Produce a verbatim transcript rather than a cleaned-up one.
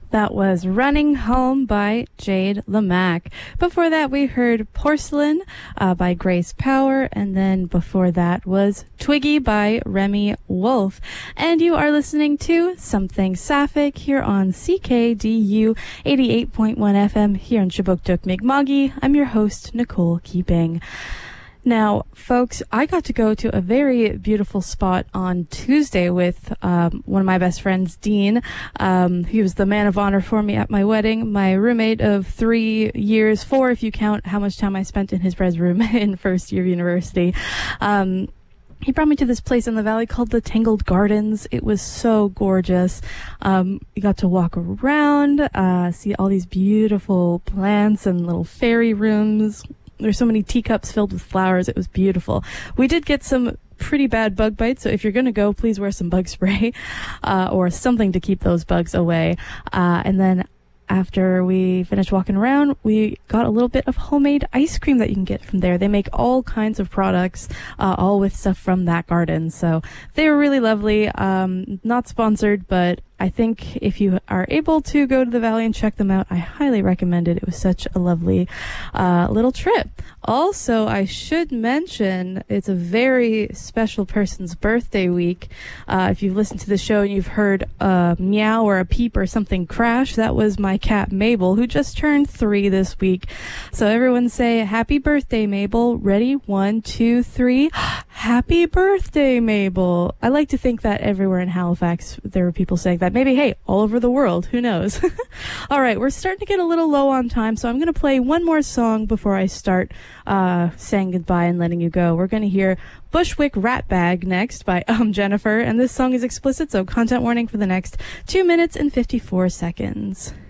That was Running Home by Jade Lamack. Before that, we heard Porcelain uh, by Grace Power, and then before that was Twiggy by Remy Wolf. And you are listening to Something Sapphic here on C K D U eighty-eight point one F M here in Chibuktuk Mi'kmaq. I'm your host, Nicole Keeping. Now, folks, I got to go to a very beautiful spot on Tuesday with um, one of my best friends, Dean. Um, he was the man of honor for me at my wedding, my roommate of three years, four if you count how much time I spent in his res room in first year of university. Um, He brought me to this place in the valley called the Tangled Gardens. It was so gorgeous. Um, we got to walk around, uh, see all these beautiful plants and little fairy rooms. There's so many teacups filled with flowers. It was beautiful. We did get some pretty bad bug bites, so if you're going to go, please wear some bug spray uh, or something to keep those bugs away. Uh, and then after we finished walking around, we got a little bit of homemade ice cream that you can get from there. They make all kinds of products, uh, all with stuff from that garden. So they were really lovely. Um, not sponsored, but I think if you are able to go to the valley and check them out, I highly recommend it. It was such a lovely uh, little trip. Also, I should mention it's a very special person's birthday week. Uh, if you've listened to the show and you've heard a meow or a peep or something crash, that was my cat Mabel, who just turned three this week. So everyone say, happy birthday, Mabel. Ready? One, two, three. Happy birthday, Mabel. I like to think that everywhere in Halifax there were people saying that. Maybe, hey, all over the world. Who knows? All right, we're starting to get a little low on time, so I'm going to play one more song before I start uh, saying goodbye and letting you go. We're going to hear Bushwick Rat Bag next by um Jennifer, and this song is explicit, so content warning for the next two minutes and fifty-four seconds.